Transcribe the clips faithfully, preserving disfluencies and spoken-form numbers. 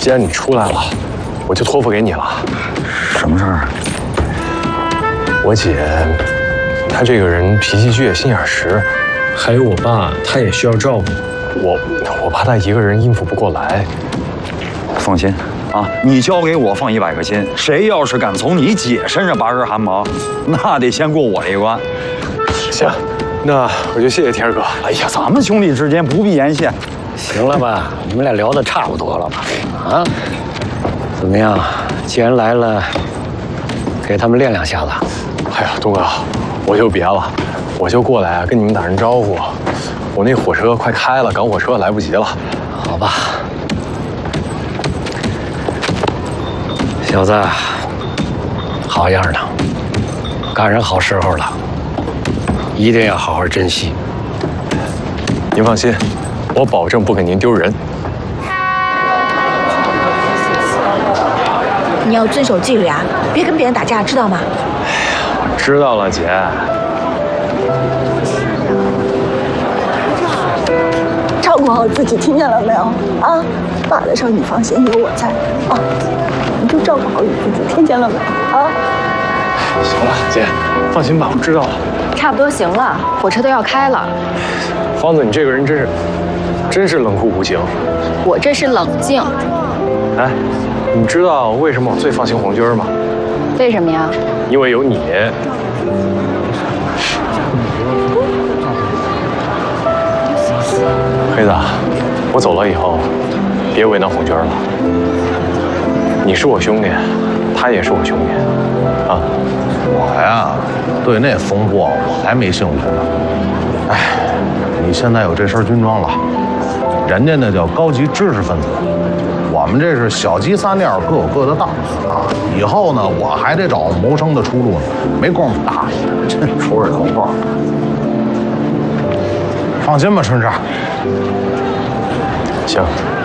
既然你出来了，我就托付给你了。 什么事儿？ 我姐，她这个人脾气倔，心眼实，还有我爸，他也需要照顾。我我怕他一个人应付不过来。 放心啊，你交给我放一百个心。谁要是敢从你姐身上拔根汗毛，那得先过我这一关。 行，那我就谢谢天哥。 哎呀，咱们兄弟之间不必言谢。 行了吧，你们俩聊得差不多了吧？啊，怎么样？既然来了，给他们练两下子。 哎呀，东哥，我就别了，我就过来跟你们打声招呼。我那火车快开了，赶火车来不及了。 好吧，小子，好样的，赶上好时候了，一定要好好珍惜。 您放心，我保证不给您丢人。 你要遵守纪律啊，别跟别人打架，知道吗？ 知道了，姐。 照顾好自己，听见了没有？啊，爸的事你放心，有我在啊，你就照顾好你自己，听见了没有？啊。 行了，姐，放心吧，我知道了。 差不多行了，火车都要开了。 芳子，你这个人真是，真是冷酷无情。 我这是冷静。 哎，你知道为什么我最放心红军吗？ 为什么呀？ 因为有你。黑子，我走了以后，别为难红军了。你是我兄弟，他也是我兄弟，啊。 我呀，对那风波我才没兴趣呢。哎，你现在有这身军装了，人家那叫高级知识分子，我们这是小鸡撒尿，各有各的道啊。以后呢，我还得找谋生的出路呢，没工夫搭理，真出人头破。放心吧，春志。 行。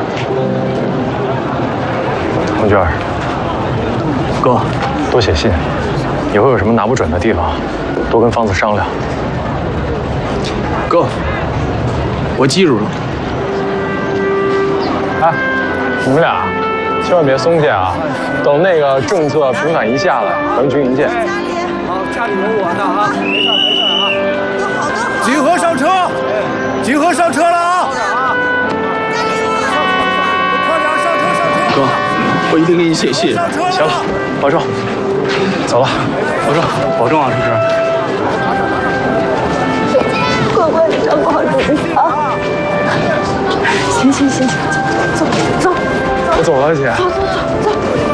红军，哥，多写信。以后有什么拿不准的地方，多跟芳子商量。 哥，我记住了。 哎，你们俩千万别松懈啊！等那个政策平反一下来，咱们军营见。 好，家里有我呢啊，没事没事啊。集合上车，集合上车了啊！快点上车上车！哥，我一定给你写信。 行了，保重。走了， 保重，保重啊，春志。 乖乖的照顾好自己啊！行行行行，走走走， 我走了，姐。 走走走走。